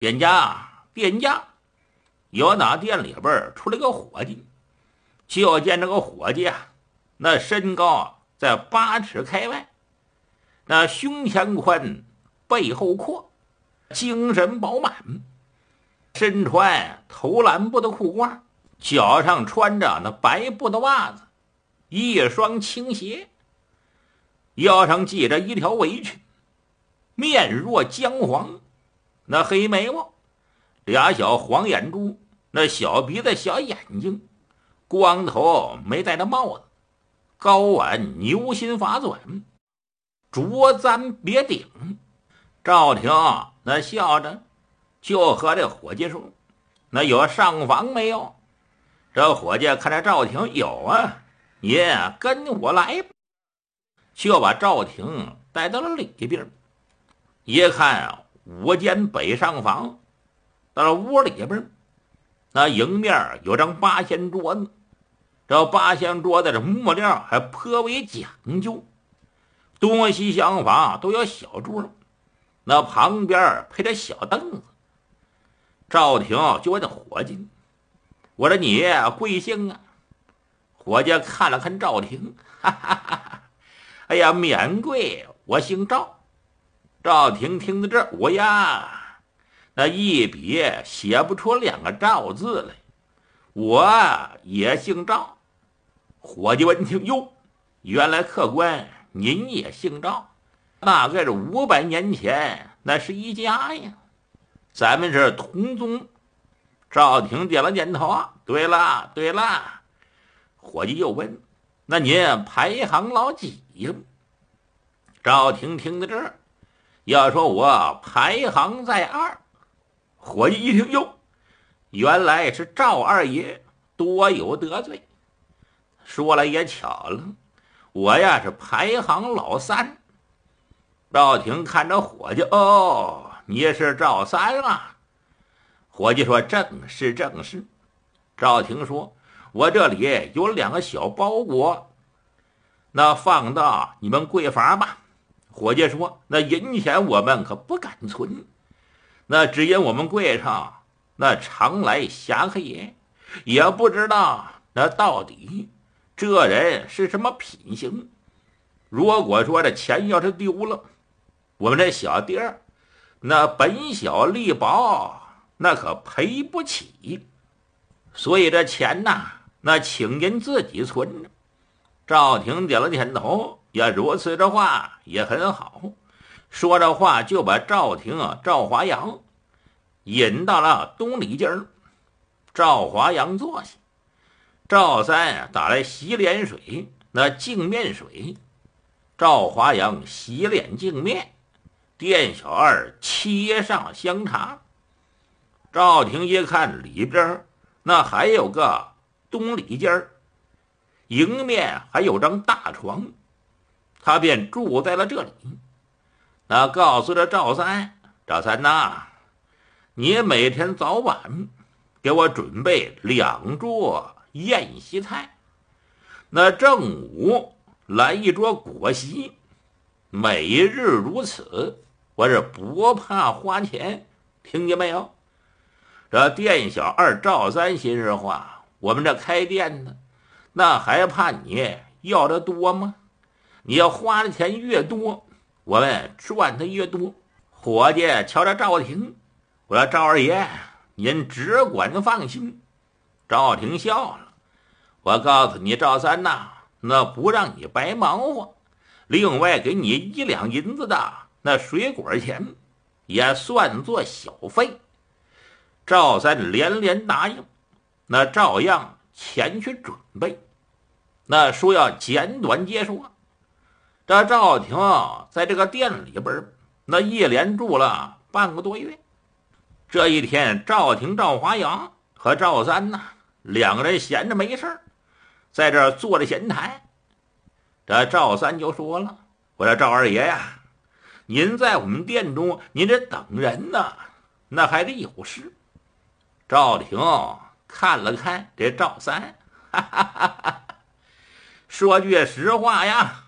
店家，有打店里边出来个伙计，就见这个伙计啊，那身高在8尺开外，那胸前宽，背后阔，精神饱满，身穿头蓝布的裤褂，脚上穿着那白布的袜子，一双青鞋，腰上系着一条围裙，面若姜黄，那黑眉毛，俩小黄眼珠，那小鼻子小眼睛，光头没戴着帽子，高挽牛心发纂，着簪别顶。赵廷那笑着就和这伙计说，那有上房没有？这伙计看着赵廷，有啊，您跟我来吧，就把赵廷带到了里边。一看5间北上房，到了屋里边，那迎面有张8仙桌子，这8仙桌子这木料还颇为讲究，东西厢房都有小桌，那旁边配着小凳子。赵廷就问伙计，我说你贵姓啊？伙计看了看赵廷，哈哈哈哈，哎呀，免贵，我姓赵。赵廷听到这，我呀，那一笔写不出2个赵字来，我也姓赵。伙计闻听，哟，原来客官您也姓赵，大概是500年前那是一家呀，咱们是同宗。赵廷点了点头啊，对了。伙计又问，那您排行老几呀？赵廷听到这儿，要说我排行在2。伙计一听，哟，原来是赵二爷多有得罪。说来也巧了，我呀是排行老3。赵廷看着伙计，哦，你是赵三啊？伙计说，正是。赵廷说，我这里有2个小包裹，那放到你们柜房吧。伙计说，那银钱我们可不敢存，那只因我们柜上那常来侠客也不知道那到底这人是什么品行。如果说这钱要是丢了，我们这小店儿那本小利薄，那可赔不起，所以这钱呐，那请您自己存着。赵廷点了点头，也如此，这话也很好。说着话就把赵廷赵华阳引到了东里间。赵华阳坐下，赵三打来洗脸水，那净面水，赵华阳洗脸净面，店小二沏上香茶。赵廷一看里边那还有个东里间，迎面还有张大床，他便住在了这里。那告诉了赵三呐，你每天早晚给我准备2桌宴席菜，那正午来1桌果席，每日如此，我是不怕花钱，听见没有？这店小二赵三心是话，我们这开店的，那还怕你要的多吗？你要花的钱越多，我们赚的越多。伙计瞧着赵廷，我说赵二爷，您只管放心。赵廷笑了，我告诉你赵三呐，那不让你白忙活，另外给你1两银子的那水果钱，也算作小费。赵三连答应，那照样前去准备。那说要简短结说，这赵廷在这个店里边那一连住了半个多月。这一天，赵廷、赵华阳和赵三呐2个人闲着没事在这儿坐着闲谈。这赵三就说了，我说赵二爷呀，您在我们店中您这等人呢，那还得有事。赵廷看了看这赵三，哈哈哈哈，说句实话呀，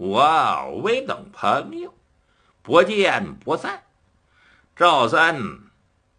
我唯等朋友，不见不散。赵三